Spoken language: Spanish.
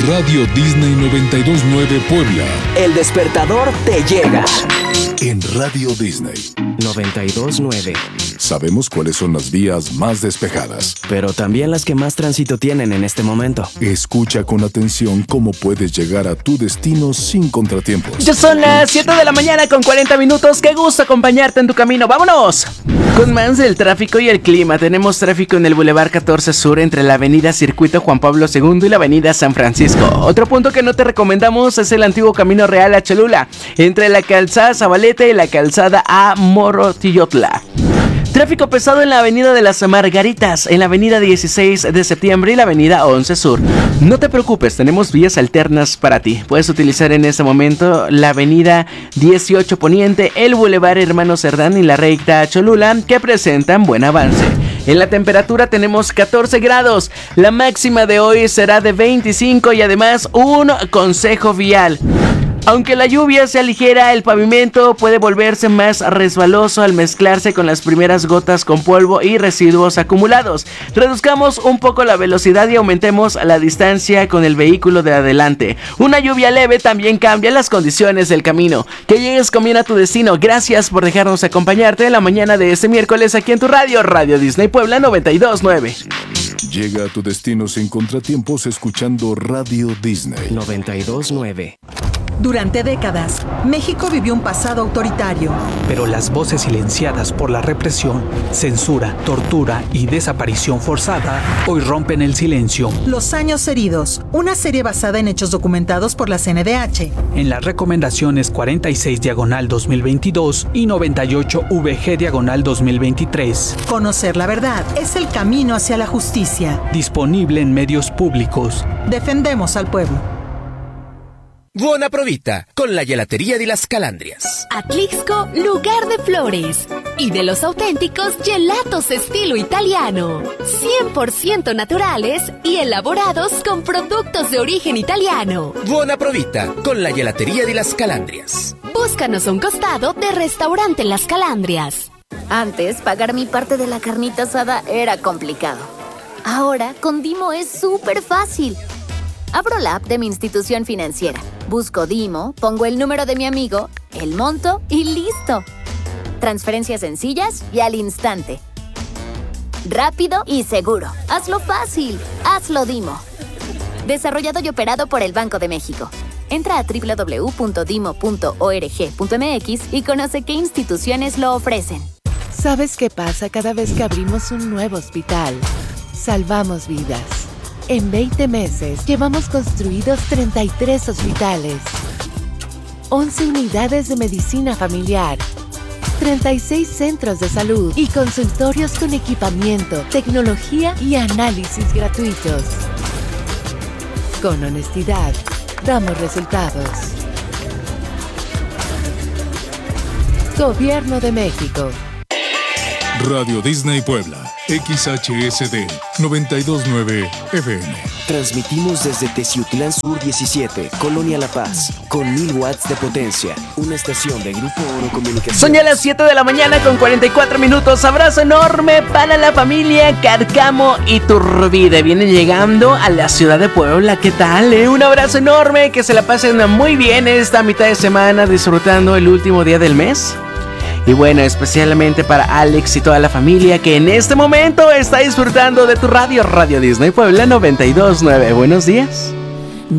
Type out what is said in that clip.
Radio Disney 92.9 Puebla. El despertador te llega. En Radio Disney 92.9. Sabemos cuáles son las vías más despejadas, pero también las que más tránsito tienen en este momento. Escucha con atención cómo puedes llegar a tu destino sin contratiempos. Ya son las 7 de la mañana con 40 minutos. Qué gusto acompañarte en tu camino. ¡Vámonos! Con más del tráfico y el clima, tenemos tráfico en el Boulevard 14 Sur entre la avenida Circuito Juan Pablo II y la avenida San Francisco. Otro punto que no te recomendamos es el antiguo Camino Real a Cholula, entre la calzada Zabaleta y la calzada a Morotillotla. Tráfico pesado en la avenida de las Margaritas, en la avenida 16 de septiembre y la avenida 11 Sur. No te preocupes, tenemos vías alternas para ti. Puedes utilizar en este momento la avenida 18 Poniente, el Boulevard Hermano Cerdán y la recta Cholula, que presentan buen avance. En la temperatura tenemos 14 grados, la máxima de hoy será de 25 y además un consejo vial. Aunque la lluvia sea ligera, el pavimento puede volverse más resbaloso al mezclarse con las primeras gotas con polvo y residuos acumulados. Reduzcamos un poco la velocidad y aumentemos la distancia con el vehículo de adelante. Una lluvia leve también cambia las condiciones del camino. Que llegues con bien a tu destino. Gracias por dejarnos acompañarte en la mañana de este miércoles aquí en tu radio, Radio Disney Puebla 92.9. Llega a tu destino sin contratiempos escuchando Radio Disney 92.9. Durante décadas, México vivió un pasado autoritario. Pero las voces silenciadas por la represión, censura, tortura y desaparición forzada hoy rompen el silencio. Los años heridos, una serie basada en hechos documentados por la CNDH. En las recomendaciones 46/2022 y 98/VG/2023. Conocer la verdad es el camino hacia la justicia. Disponible en medios públicos. Defendemos al pueblo. Buona provita con la gelatería de las Calandrias. Atlixco, lugar de flores y de los auténticos gelatos estilo italiano. 100% naturales y elaborados con productos de origen italiano. Buona provita con la gelatería de las Calandrias. Búscanos a un costado de Restaurante Las Calandrias. Antes, pagar mi parte de la carnita asada era complicado. Ahora, con Dimo es súper fácil. Abro la app de mi institución financiera, busco Dimo, pongo el número de mi amigo, el monto y ¡listo! Transferencias sencillas y al instante. Rápido y seguro. Hazlo fácil. Hazlo Dimo. Desarrollado y operado por el Banco de México. Entra a www.dimo.org.mx y conoce qué instituciones lo ofrecen. ¿Sabes qué pasa cada vez que abrimos un nuevo hospital? Salvamos vidas. En 20 meses llevamos construidos 33 hospitales, 11 unidades de medicina familiar, 36 centros de salud y consultorios con equipamiento, tecnología y análisis gratuitos. Con honestidad, damos resultados. Gobierno de México. Radio Disney Puebla, XHSD 92.9 FM. Transmitimos desde Teciutlán Sur 17, Colonia La Paz, con 1000 watts de potencia. Una estación de Grupo Oro Comunicación. Son ya las 7 de la mañana con 44 minutos. Abrazo enorme para la familia Carcamo y Turbide. Vienen llegando a la ciudad de Puebla. ¿Qué tal? Un abrazo enorme. Que se la pasen muy bien esta mitad de semana disfrutando el último día del mes. Y bueno, especialmente para Alex y toda la familia que en este momento está disfrutando de tu radio, Radio Disney Puebla 92.9. Buenos días.